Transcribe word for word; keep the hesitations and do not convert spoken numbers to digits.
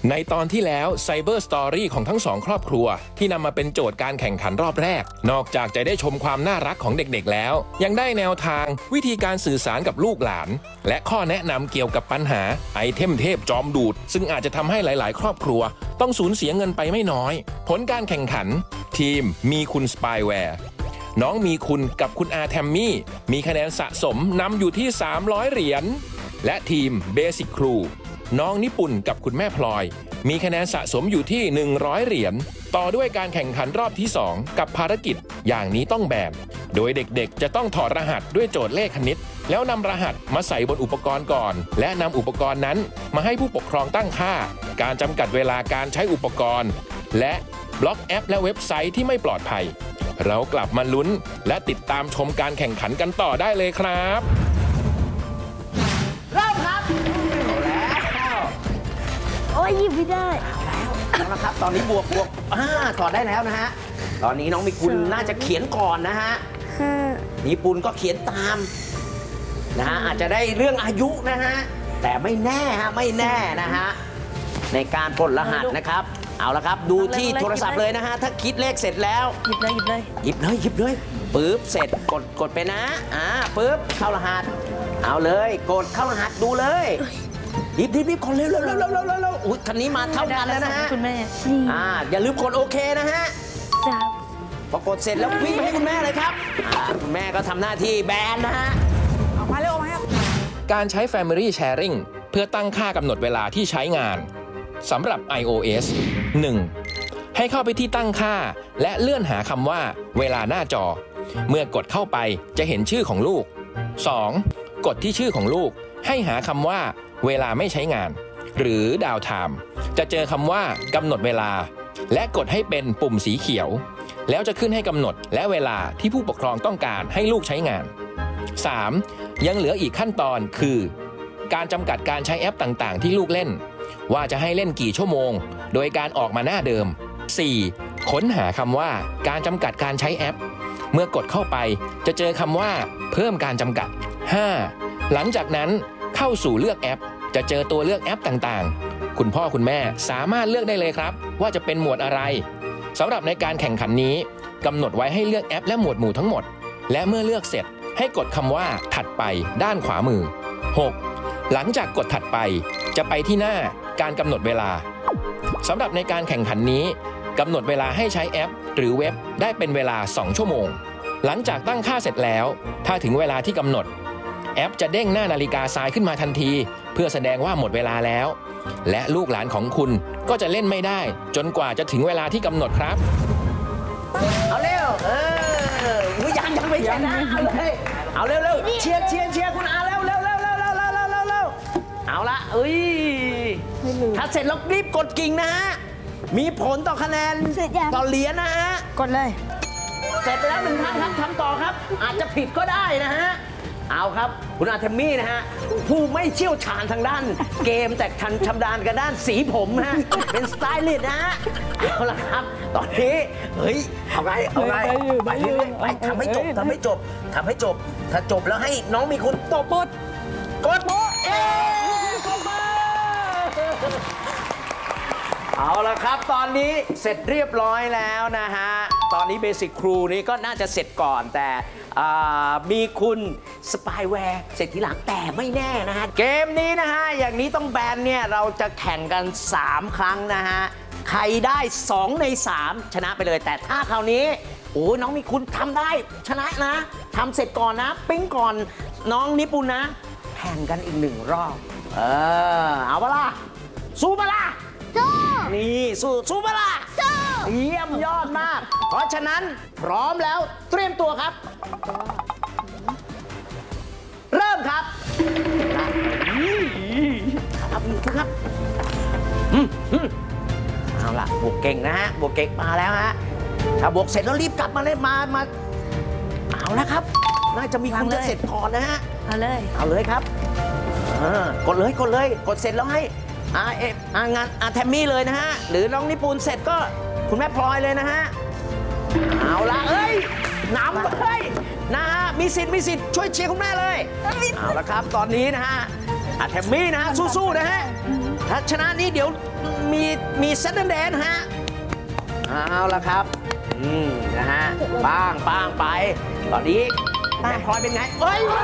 ในตอนที่แล้วไซเบอร์สตอรี่ของทั้งสองครอบครัวที่นำมาเป็นโจทย์การแข่งขันรอบแรกนอกจากจะได้ชมความน่ารักของเด็กๆแล้วยังได้แนวทางวิธีการสื่อสารกับลูกหลานและข้อแนะนำเกี่ยวกับปัญหาไอเทมเทพจอมดูดซึ่งอาจจะทำให้หลายๆครอบครัวต้องสูญเสียเงินไปไม่น้อยผลการแข่งขันทีมมีคุณสปายแวร์น้องมีคุณกับคุณอาแทมมี่มีคะแนนสะสมนำอยู่ที่สามร้อยเหรียญและทีมเบสิกครูน้องนิปุ่นกับคุณแม่พลอยมีคะแนนสะสมอยู่ที่หนึ่งร้อยเหรียญต่อด้วยการแข่งขันรอบที่สองกับภารกิจอย่างนี้ต้องแบบโดยเด็กๆจะต้องถอดรหัสด้วยโจทย์เลขคณิตแล้วนำรหัสมาใส่บนอุปกรณ์ก่อนและนำอุปกรณ์นั้นมาให้ผู้ปกครองตั้งค่าการจำกัดเวลาการใช้อุปกรณ์และบล็อกแอปและเว็บไซต์ที่ไม่ปลอดภัยเรากลับมาลุ้นและติดตามชมการแข่งขันกันต่อได้เลยครับเริ่มครับเอาแล้วโอ้ยหยิบไม่ได้เอาละครับตอนนี้บวกบวกอ่าถอดได้แล้วนะฮะตอนนี้น้องมีคุณน่าจะเขียนก่อนนะฮะมีปุณก็เขียนตามนะฮะอาจจะได้เรื่องอายุนะฮะแต่ไม่แน่ฮะไม่แน่นะฮะในการปลดรหัสนะครับเอาละครับดูที่โทรศัพท์เลยนะฮะถ้าคิดเลขเสร็จแล้วหยิบเลยหยิบเลยหยิบเลยหยิบเลยปึ๊บเสร็จกดกดไปนะอ่าปึ๊บเข้ารหัสเอาเลยกดเข้ารหัสดูเลยรีบรีบรีบกดเร็วเร็วเร็วเร็วเร็วเร็วอุ้ยคันนี้มาเท่ากันแล้วนะฮะคุณแม่อ่าอย่าลืมกดโอเคนะฮะพอกดเสร็จแล้ววิ่งไปให้คุณแม่เลยครับอ่าคุณแม่ก็ทำหน้าที่แบนนะฮะออกมาเร็วออกมาครับการใช้ Family Sharing เพื่อตั้งค่ากำหนดเวลาที่ใช้งานสำหรับ iOS หนึ่ง ให้เข้าไปที่ตั้งค่าและเลื่อนหาคำว่าเวลาหน้าจอเมื่อกดเข้าไปจะเห็นชื่อของลูก สอง กดที่ชื่อของลูกให้หาคำว่าเวลาไม่ใช้งานหรือดาวไทม์จะเจอคำว่ากำหนดเวลาและกดให้เป็นปุ่มสีเขียวแล้วจะขึ้นให้กำหนดและเวลาที่ผู้ปกครองต้องการให้ลูกใช้งาน สาม ยังเหลืออีกขั้นตอนคือการจำกัดการใช้แอปต่างๆที่ลูกเล่นว่าจะให้เล่นกี่ชั่วโมงโดยการออกมาหน้าเดิม สี่ ค้นหาคำว่าการจำกัดการใช้แอปเมื่อกดเข้าไปจะเจอคำว่าเพิ่มการจำกัด ห้า หลังจากนั้นเข้าสู่เลือกแอปจะเจอตัวเลือกแอปต่างๆคุณพ่อคุณแม่สามารถเลือกได้เลยครับว่าจะเป็นหมวดอะไรสำหรับในการแข่งขันนี้กำหนดไว้ให้เลือกแอปและหมวดหมู่ทั้งหมดและเมื่อเลือกเสร็จให้กดคำว่าถัดไปด้านขวามือ หก หลังจากกดถัดไปจะไปที่หน้าการกำหนดเวลาสำหรับในการแข่งขันนี้กำหนดเวลาให้ใช้แอปหรือเว็บได้เป็นเวลาสองชั่วโมงหลังจากตั้งค่าเสร็จแล้วถ้าถึงเวลาที่กำหนดแอปจะเด้งหน้านาฬิกาทรายขึ้นมาทันทีเพื่อแสดงว่าหมดเวลาแล้วและลูกหลานของคุณก็จะเล่นไม่ได้จนกว่าจะถึงเวลาที่กำหนดครับเอาเร็วเอออุ้ยยังยังไม่ใช่นะเอาเลยเอาเร็วเร็วเชียร์เชียร์เชียร์คุณอาเร็วเร็วเร็วเร็วเร็วเร็วเร็วเร็วเร็วเอาละเอ้ยถ้าเสร็จแล้วรีบกดกิ่งนะฮะมีผลต่อคะแนนต่อเหรียญนะฮะกดเลยเสร็จไปแล้วหนึ่งท่านครับทำต่อครับอาจจะผิดก็ได้นะฮะเอาครับคุณอาเทมมี่นะฮะผู้ไม่เชี่ยวชาญทางด้านเกมแต่ทันชำนาญกับด้านสีผมฮะเป็นสไตลิสต์นะฮะเอาละครับตอนนี้เฮ้ยเอาไงเอาไงไปเรื่อยๆไปทำให้จบทำให้จบทำให้จบถ้าจบแล้วให้น้องมีคนตบปุ๊บกดปุ๊บเอ๊เอาละครับตอนนี้เสร็จเรียบร้อยแล้วนะฮะตอนนี้เบสิกครูนี้ก็น่าจะเสร็จก่อนแต่มีคุณสปายแวร์เสร็จทีหลังแต่ไม่แน่นะฮะเกมนี้นะฮะอย่างนี้ต้องแบนเนี่ยเราจะแข่งกันสามครั้งนะฮะใครได้สองในสามชนะไปเลยแต่ถ้าคราวนี้โอ้น้องมีคุณทำได้ชนะนะทำเสร็จก่อนนะปิ้งก่อนน้องนิปุนนะแข่งกันอีกหนึ่งรอบเออเอาเปล่าสู้เปล่าสู้นี่สู้สู้เปล่าสู้เยี่ยมยอดมากเพราะฉะนั้นพร้อมแล้วเตรียมตัวครับเริ่มครับครับครับเอาล่ะบวกเก่งนะฮะบวกเก่งมาแล้วฮะถ้าบวกเสร็จแล้วรีบกลับมาเลยมามาเอาแล้วครับน่าจะมีคุณจะเสร็จก่อนนะฮะเอาเลยเอาเลยครับกดเลยกดเลยกดเสร็จแล้วให้อาเอฟอางานอาแทมมี่เลยนะฮะหรือน้องนิปูนเสร็จก็คุณแม่พลอยเลยนะฮะเอาละเอ้ยน้ำเฮ้ยนะฮะมีสิทธิ์มีสิทธิ์ช่วยเชียร์คุณแม่เลยเอาละครับตอนนี้นะฮะอาแทมมี่นะฮะสู้ๆนะฮะถ้าชนะนี้เดี๋ยวมีมีเซตแดนฮะ เอาละครับ อืม นะฮะป้างป้างไป ตอนนี้แม่พลอยเป็นไงเอ้ย